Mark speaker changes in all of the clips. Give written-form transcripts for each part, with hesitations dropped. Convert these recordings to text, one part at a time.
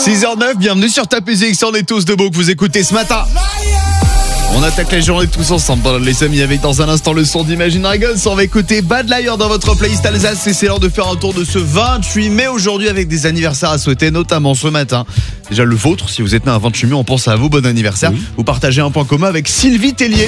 Speaker 1: 6h09, bienvenue sur Top Music, on est tous debout que vous écoutez ce matin. On attaque la journée tous ensemble, les amis, avec dans un instant le son d'Imagine Dragons. On va écouter Bad Liar dans votre playlist Alsace et c'est l'heure de faire un tour de ce 28 mai aujourd'hui avec des anniversaires à souhaiter, notamment ce matin. Déjà le vôtre, si vous êtes né un 28 mai, on pense à vous, bon anniversaire. Oui. Vous partagez un point commun avec Sylvie Tellier.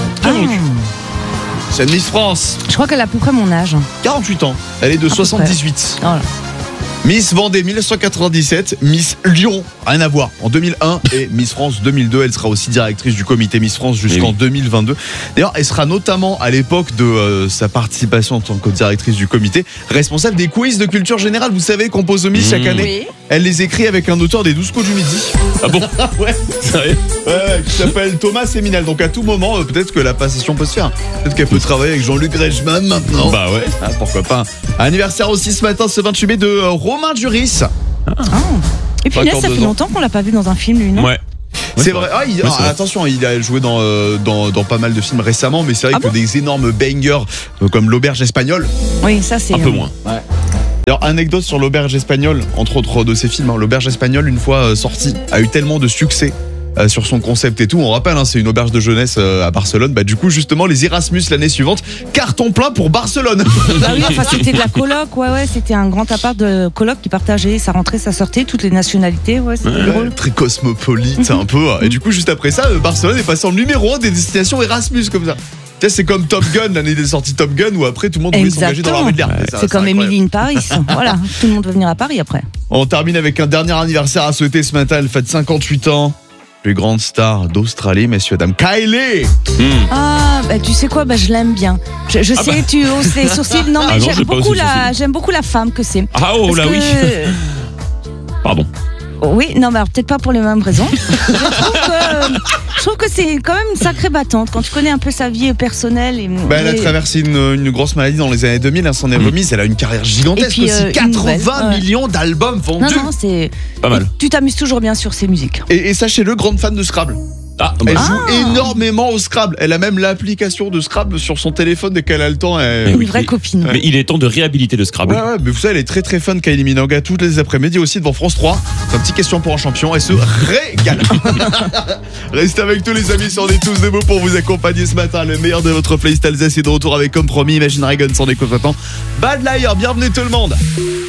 Speaker 1: C'est une Miss France.
Speaker 2: Je crois qu'elle a à peu près mon âge.
Speaker 1: 48 ans, elle est de 78.
Speaker 2: Voilà.
Speaker 1: Miss Vendée 1997, Miss Lyon, rien à voir, en 2001 et Miss France 2002. Elle sera aussi directrice du comité Miss France jusqu'en 2022. D'ailleurs, elle sera notamment à l'époque de sa participation en tant que directrice du comité responsable des quiz de culture générale. Vous savez qu'on pose aux Miss chaque année.
Speaker 2: Oui.
Speaker 1: Elle les écrit avec un auteur des 12 coups du midi.
Speaker 3: Ah bon?
Speaker 1: Ouais.
Speaker 3: Sérieux?
Speaker 1: Ouais, qui s'appelle Thomas Séminal. Donc à tout moment, peut-être que la passation peut se faire. Peut-être qu'elle peut travailler avec Jean-Luc Reichmann maintenant.
Speaker 3: Bah ouais.
Speaker 1: Ah, pourquoi pas. Anniversaire aussi ce matin, ce 28 mai de Romain Duris.
Speaker 2: Et puis là, ça fait longtemps qu'on l'a pas vu dans un film, lui, non?
Speaker 3: Ouais.
Speaker 1: C'est vrai. Attention, il a joué dans pas mal de films récemment, mais c'est vrai que des énormes bangers comme L'Auberge espagnole.
Speaker 2: Oui, ça c'est
Speaker 3: un peu moins.
Speaker 1: Ouais. D'ailleurs, anecdote sur L'Auberge espagnole, entre autres de ses films. L'Auberge espagnole, une fois sorti, a eu tellement de succès sur son concept et tout. On rappelle, c'est une auberge de jeunesse à Barcelone. Bah du coup, justement, les Erasmus l'année suivante, carton plein pour Barcelone.
Speaker 2: Bah oui, enfin c'était de la coloc, ouais, c'était un grand appart de coloc qui partageait, ça rentrait, ça sortait, toutes les nationalités, c'était drôle.
Speaker 1: Très cosmopolite, un peu. Et du coup, juste après ça, Barcelone est passé en numéro 1 des destinations Erasmus comme ça. C'est comme Top Gun, l'année des sorties Top Gun, où après tout le monde voulait s'engager dans l'armée de l'air.
Speaker 2: C'est comme Emily in Paris. Voilà, tout le monde veut venir à Paris après.
Speaker 1: On termine avec un dernier anniversaire à souhaiter ce matin. Elle fête 58 ans. Plus grande star d'Australie, messieurs, dames. Kylie.
Speaker 2: Ah, bah tu sais quoi, je l'aime bien. Je sais, tu hausses les sourcils. Non, mais j'aime beaucoup la femme que c'est.
Speaker 3: Ah oh là oui. Pardon.
Speaker 2: Oui, non, mais alors peut-être pas pour les mêmes raisons. Je trouve que c'est quand même une sacrée battante quand tu connais un peu sa vie personnelle.
Speaker 1: Elle a traversé une grosse maladie dans les années 2000, elle s'en est remise, elle a une carrière gigantesque
Speaker 2: puis,
Speaker 1: aussi, 80 millions d'albums vendus.
Speaker 2: Non, c'est
Speaker 3: pas mal.
Speaker 2: Tu t'amuses toujours bien sur ses musiques.
Speaker 1: Et sachez-le, grande fan de Scrabble. Elle joue énormément au Scrabble. Elle a même l'application de Scrabble sur son téléphone dès qu'elle a le temps.
Speaker 2: Une vraie copine.
Speaker 3: Mais il est temps de réhabiliter le Scrabble.
Speaker 1: Ouais, mais vous savez, elle est très très fun, Kylie Minogue, tous les après-midi aussi devant France 3. C'est un petit question pour un champion. Elle se régale. Restez avec tous les amis, on est tous debout pour vous accompagner ce matin. Le meilleur de votre playlist Alsace est de retour avec comme promis Imagine Dragons en écoute maintenant. Bad Liar, bienvenue tout le monde.